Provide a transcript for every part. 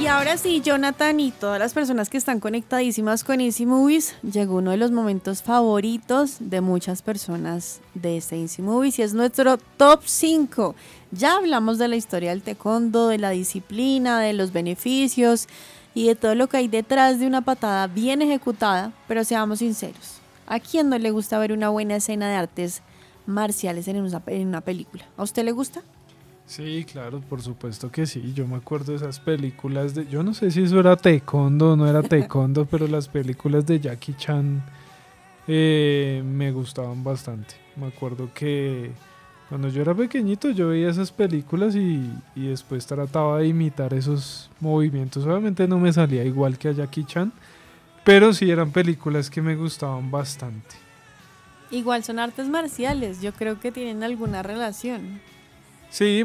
Y ahora sí, Jonathan y todas las personas que están conectadísimas con Easy Movies, llegó uno de los momentos favoritos de muchas personas de este Easy Movies y es nuestro top 5. Ya hablamos de la historia del taekwondo, de la disciplina, de los beneficios y de todo lo que hay detrás de una patada bien ejecutada, pero seamos sinceros, ¿a quién no le gusta ver una buena escena de artes marciales en una película? ¿A usted le gusta? Sí, claro, por supuesto que sí. Yo me acuerdo de esas películas de... Yo no sé si eso era taekwondo o no era taekwondo, pero las películas de Jackie Chan me gustaban bastante. Me acuerdo que cuando yo era pequeñito yo veía esas películas y después trataba de imitar esos movimientos. Obviamente no me salía igual que a Jackie Chan, pero sí eran películas que me gustaban bastante. Igual son artes marciales, yo creo que tienen alguna relación. Sí,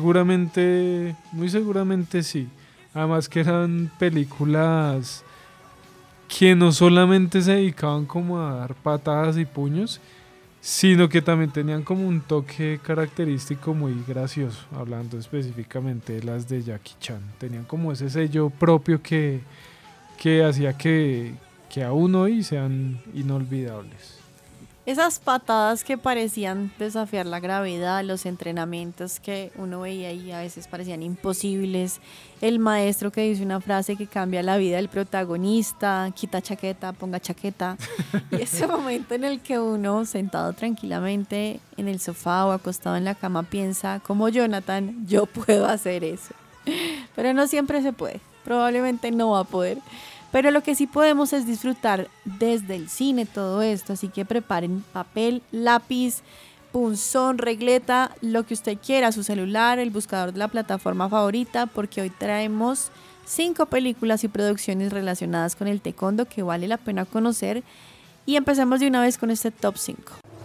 muy seguramente sí. Además que eran películas que no solamente se dedicaban como a dar patadas y puños, sino que también tenían como un toque característico muy gracioso, hablando específicamente de las de Jackie Chan. Tenían como ese sello propio que hacía que aún hoy sean inolvidables. Esas patadas que parecían desafiar la gravedad, los entrenamientos que uno veía y a veces parecían imposibles, el maestro que dice una frase que cambia la vida del protagonista, quita chaqueta, ponga chaqueta, y ese momento en el que uno sentado tranquilamente en el sofá o acostado en la cama piensa, como Jonathan, yo puedo hacer eso. Pero no siempre se puede, probablemente no va a poder. Pero lo que sí podemos es disfrutar desde el cine todo esto, así que preparen papel, lápiz, punzón, regleta, lo que usted quiera, su celular, el buscador de la plataforma favorita, porque hoy traemos 5 películas y producciones relacionadas con el taekwondo que vale la pena conocer. Y empecemos de una vez con este top 5.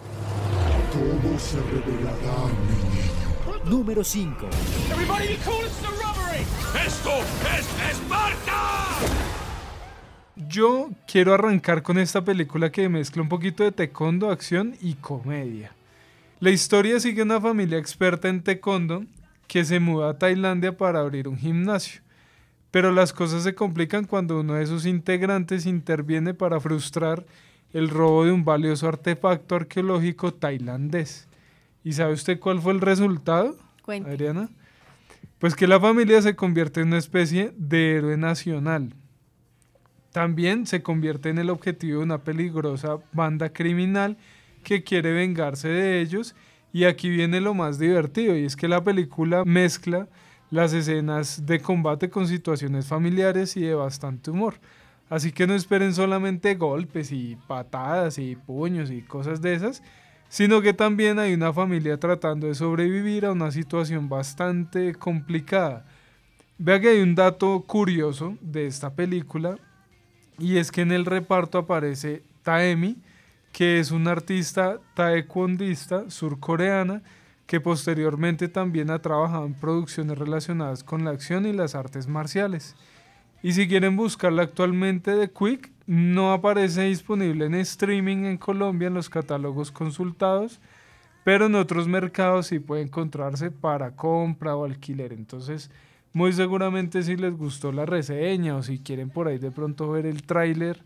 Todo se revelará, mi niño. Número 5. Everybody be cool, it's a robbery! ¡Esto es Esparta! Yo quiero arrancar con esta película que mezcla un poquito de taekwondo, acción y comedia. La historia sigue una familia experta en taekwondo que se muda a Tailandia para abrir un gimnasio. Pero las cosas se complican cuando uno de sus integrantes interviene para frustrar el robo de un valioso artefacto arqueológico tailandés. ¿Y sabe usted cuál fue el resultado, Cuente. Adriana? Pues que la familia se convierte en una especie de héroe nacional. También se convierte en el objetivo de una peligrosa banda criminal que quiere vengarse de ellos. Y aquí viene lo más divertido, y es que la película mezcla las escenas de combate con situaciones familiares y de bastante humor. Así que no esperen solamente golpes y patadas y puños y cosas de esas, sino que también hay una familia tratando de sobrevivir a una situación bastante complicada. Vea que hay un dato curioso de esta película, y es que en el reparto aparece Taemi, que es una artista taekwondista surcoreana que posteriormente también ha trabajado en producciones relacionadas con la acción y las artes marciales. Y si quieren buscarla actualmente de Quick, no aparece disponible en streaming en Colombia en los catálogos consultados, pero en otros mercados sí puede encontrarse para compra o alquiler. Entonces, muy seguramente si les gustó la reseña o si quieren por ahí de pronto ver el tráiler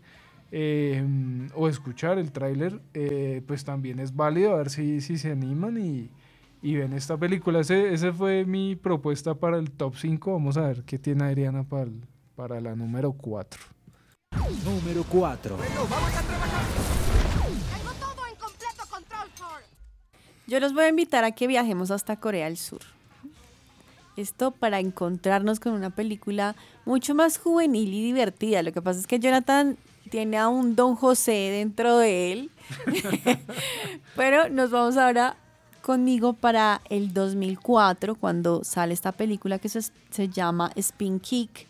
o escuchar el tráiler, pues también es válido a ver si se animan y ven esta película. Ese fue mi propuesta para el top 5. Vamos a ver qué tiene Adriana para la número 4. Número 4. Bueno, vamos a trabajar. Tengo todo en completo control, Thor. Yo los voy a invitar a que viajemos hasta Corea del Sur. Esto para encontrarnos con una película mucho más juvenil y divertida. Lo que pasa es que Jonathan tiene a un Don José dentro de él. Pero nos vamos ahora conmigo para el 2004, cuando sale esta película que se llama Spin Kick.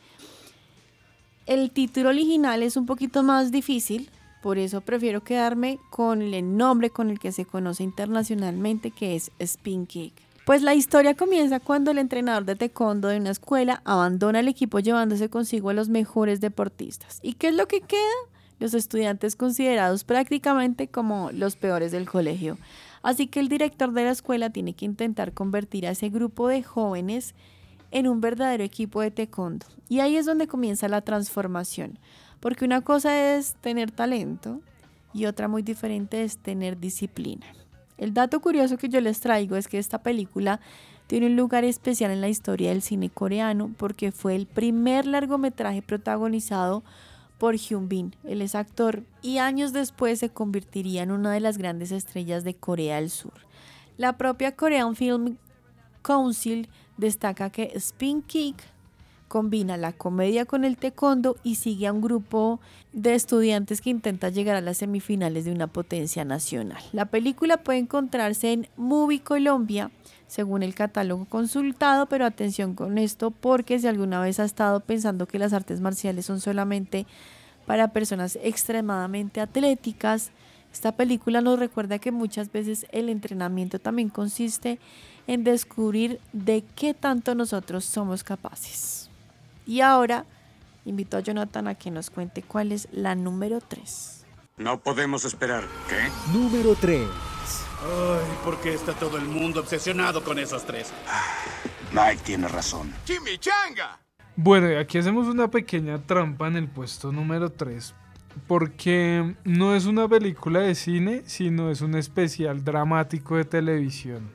El título original es un poquito más difícil, por eso prefiero quedarme con el nombre con el que se conoce internacionalmente, que es Spin Kick. Pues la historia comienza cuando el entrenador de taekwondo de una escuela abandona el equipo llevándose consigo a los mejores deportistas. ¿Y qué es lo que queda? Los estudiantes considerados prácticamente como los peores del colegio. Así que el director de la escuela tiene que intentar convertir a ese grupo de jóvenes en un verdadero equipo de taekwondo. Y ahí es donde comienza la transformación, porque una cosa es tener talento y otra muy diferente es tener disciplina. El dato curioso que yo les traigo es que esta película tiene un lugar especial en la historia del cine coreano porque fue el primer largometraje protagonizado por Hyun Bin. Él es actor y años después se convertiría en una de las grandes estrellas de Corea del Sur. La propia Korean Film Council destaca que Spin Kick combina la comedia con el taekwondo y sigue a un grupo de estudiantes que intenta llegar a las semifinales de una potencia nacional. La película puede encontrarse en Movie Colombia, según el catálogo consultado, pero atención con esto porque si alguna vez ha estado pensando que las artes marciales son solamente para personas extremadamente atléticas, esta película nos recuerda que muchas veces el entrenamiento también consiste en descubrir de qué tanto nosotros somos capaces. Y ahora invito a Jonathan a que nos cuente cuál es la número 3. No podemos esperar. ¿Qué? Número 3. Ay, ¿por qué está todo el mundo obsesionado con esos tres? Mike tiene razón. ¡Chimichanga! Bueno, y aquí hacemos una pequeña trampa en el puesto número 3, porque no es una película de cine, sino es un especial dramático de televisión.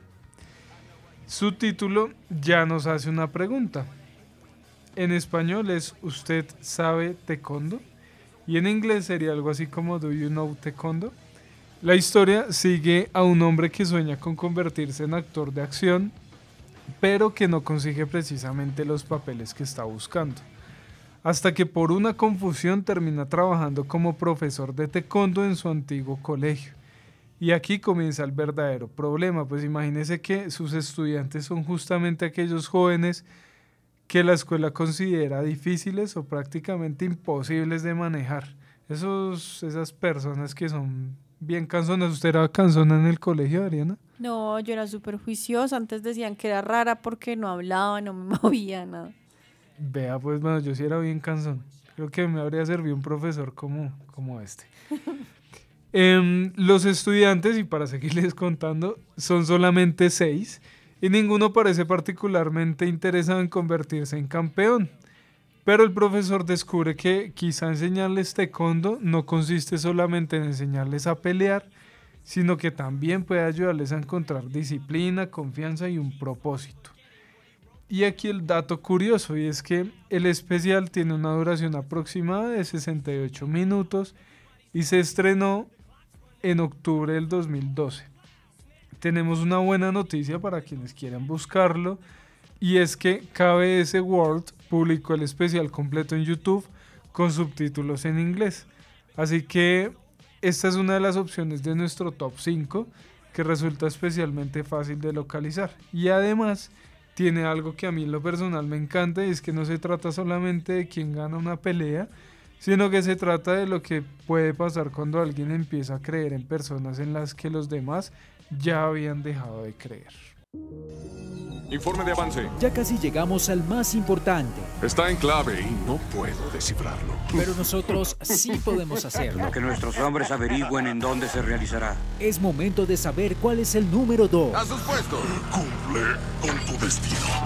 Su título ya nos hace una pregunta. En español es ¿Usted sabe taekwondo? Y en inglés sería algo así como ¿Do you know taekwondo? La historia sigue a un hombre que sueña con convertirse en actor de acción, pero que no consigue precisamente los papeles que está buscando. Hasta que por una confusión termina trabajando como profesor de taekwondo en su antiguo colegio. Y aquí comienza el verdadero problema, pues imagínese que sus estudiantes son justamente aquellos jóvenes que la escuela considera difíciles o prácticamente imposibles de manejar. Esas personas que son bien canzonas. ¿Usted era cansona en el colegio, Ariana? No, yo era súper juiciosa. Antes decían que era rara porque no hablaba, no me movía, nada. Vea, pues bueno, yo sí era bien cansón. Creo que me habría servido un profesor como este. Los estudiantes, y para seguirles contando, son solamente 6 y ninguno parece particularmente interesado en convertirse en campeón. Pero el profesor descubre que quizá enseñarles taekwondo no consiste solamente en enseñarles a pelear, sino que también puede ayudarles a encontrar disciplina, confianza y un propósito. Y aquí el dato curioso, y es que el especial tiene una duración aproximada de 68 minutos y se estrenó en octubre del 2012. Tenemos una buena noticia para quienes quieran buscarlo, y es que KBS World publicó el especial completo en YouTube con subtítulos en inglés. Así que esta es una de las opciones de nuestro top 5 que resulta especialmente fácil de localizar. Y además tiene algo que a mí en lo personal me encanta, y es que no se trata solamente de quién gana una pelea, sino que se trata de lo que puede pasar cuando alguien empieza a creer en personas en las que los demás ya habían dejado de creer. Informe de avance. Ya casi llegamos al más importante, Está en clave y no puedo descifrarlo. pero nosotros sí podemos hacerlo. Que nuestros hombres averigüen en dónde se realizará. Es momento de saber cuál es el número 2. A sus puestos. Cumple con tu destino.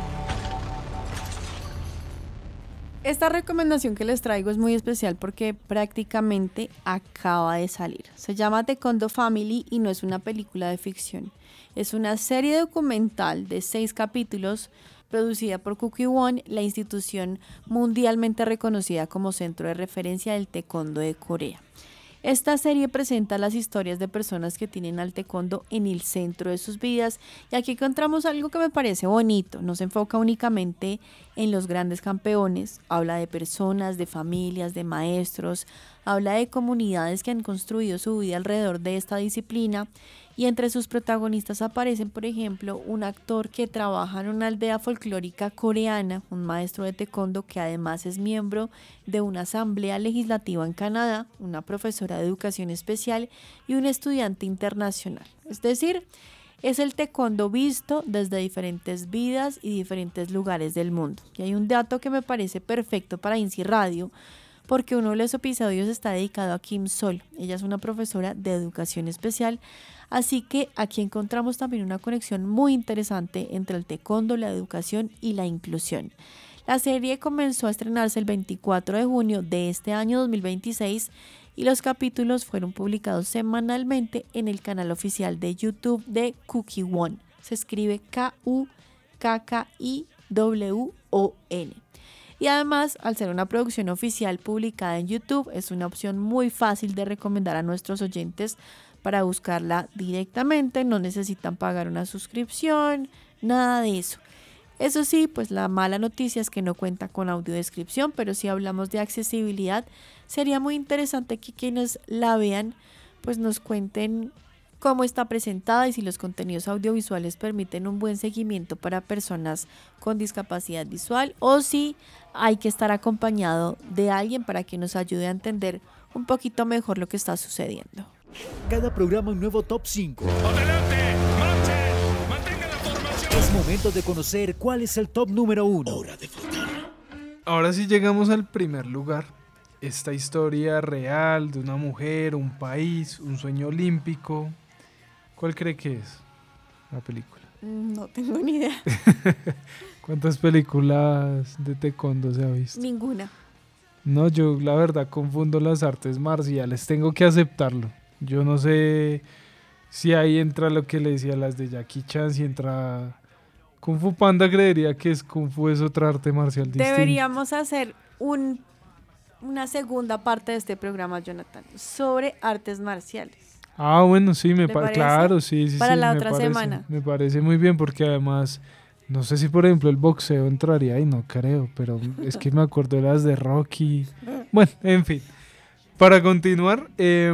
Esta recomendación que les traigo es muy especial porque prácticamente acaba de salir. Se llama Taekwondo Family y no es una película de ficción. Es una serie documental de 6 capítulos producida por Kukkiwon, la institución mundialmente reconocida como centro de referencia del taekwondo de Corea. Esta serie presenta las historias de personas que tienen al taekwondo en el centro de sus vidas, y aquí encontramos algo que me parece bonito. No se enfoca únicamente en los grandes campeones, habla de personas, de familias, de maestros, habla de comunidades que han construido su vida alrededor de esta disciplina, y entre sus protagonistas aparecen, por ejemplo, un actor que trabaja en una aldea folclórica coreana, un maestro de taekwondo que además es miembro de una asamblea legislativa en Canadá, una profesora de educación especial y un estudiante internacional. Es decir, es el taekwondo visto desde diferentes vidas y diferentes lugares del mundo. Y hay un dato que me parece perfecto para INSI Radio, porque uno de los episodios está dedicado a Kim Sol. Ella es una profesora de educación especial, así que aquí encontramos también una conexión muy interesante entre el taekwondo, la educación y la inclusión. La serie comenzó a estrenarse el 24 de junio de este año 2026 y los capítulos fueron publicados semanalmente en el canal oficial de YouTube de Kukiwon. Se escribe KUKKIWON. Y además, al ser una producción oficial publicada en YouTube, es una opción muy fácil de recomendar a nuestros oyentes para buscarla directamente. No necesitan pagar una suscripción, nada de eso. Eso sí, pues la mala noticia es que no cuenta con audiodescripción, pero si hablamos de accesibilidad, sería muy interesante que quienes la vean pues nos cuenten cómo está presentada y si los contenidos audiovisuales permiten un buen seguimiento para personas con discapacidad visual o si hay que estar acompañado de alguien para que nos ayude a entender un poquito mejor lo que está sucediendo. Cada programa un nuevo Top 5. ¡Adelante! ¡Marchen! ¡Mantengan la formación! Es momento de conocer cuál es el top número 1. Ahora sí llegamos al primer lugar. Esta historia real de una mujer, un país, un sueño olímpico. ¿Cuál cree que es la película? No tengo ni idea. ¿Cuántas películas de taekwondo se ha visto? Ninguna. No, yo la verdad confundo las artes marciales, tengo que aceptarlo. Yo no sé si ahí entra lo que le decía las de Jackie Chan, si entra Kung Fu Panda, creería que Kung Fu es otra arte marcial distinta. Deberíamos hacer una segunda parte de este programa, Jonathan, sobre artes marciales. Ah, bueno, sí, ¿Te parece? claro, sí. Para sí, la me otra parece, semana. Me parece muy bien porque además, no sé si por ejemplo el boxeo entraría ahí, no creo, pero es que me acuerdo de las de Rocky. Bueno, en fin. Para continuar,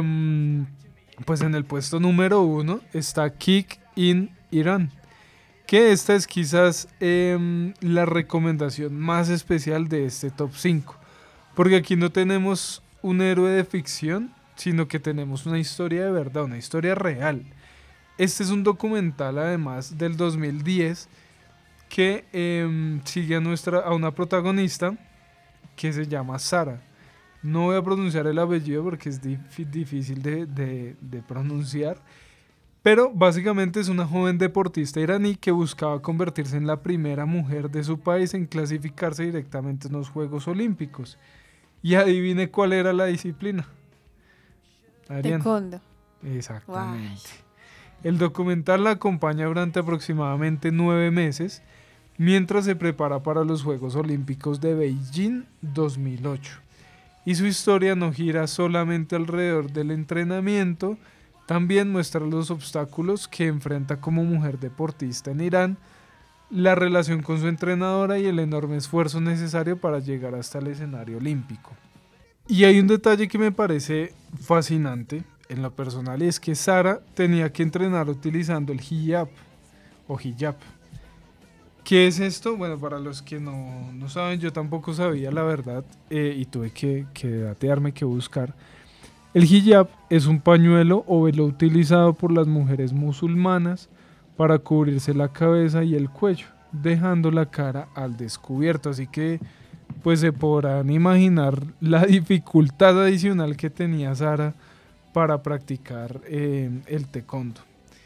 pues en el puesto número 1 está Kick in Iran, que esta es quizás la recomendación más especial de este top 5, porque aquí no tenemos un héroe de ficción, sino que tenemos una historia de verdad, una historia real. Este es un documental además del 2010 que sigue a una protagonista que se llama Sara. No voy a pronunciar el apellido porque es difícil de pronunciar, pero básicamente es una joven deportista iraní que buscaba convertirse en la primera mujer de su país en clasificarse directamente en los Juegos Olímpicos. Y adivine cuál era la disciplina. Adriana. Taekwondo. Exactamente. Guay. El documental la acompaña durante aproximadamente 9 meses mientras se prepara para los Juegos Olímpicos de Beijing 2008. Y su historia no gira solamente alrededor del entrenamiento, también muestra los obstáculos que enfrenta como mujer deportista en Irán, la relación con su entrenadora y el enorme esfuerzo necesario para llegar hasta el escenario olímpico. Y hay un detalle que me parece fascinante en lo personal, y es que Sara tenía que entrenar utilizando el hijab o hijab. ¿Qué es esto? Bueno, para los que no saben, yo tampoco sabía la verdad y tuve que datearme, que buscar. El hijab es un pañuelo o velo utilizado por las mujeres musulmanas para cubrirse la cabeza y el cuello, dejando la cara al descubierto. Así que pues se podrán imaginar la dificultad adicional que tenía Sara para practicar el taekwondo.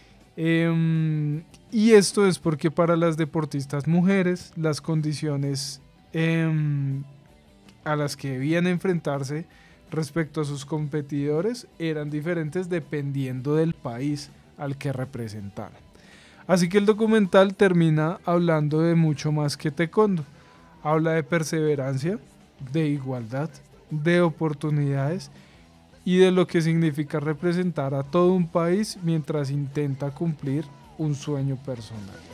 Y esto es porque para las deportistas mujeres las condiciones a las que debían enfrentarse respecto a sus competidores eran diferentes dependiendo del país al que representaran. Así que el documental termina hablando de mucho más que taekwondo. Habla de perseverancia, de igualdad, de oportunidades y de lo que significa representar a todo un país mientras intenta cumplir un sueño personal.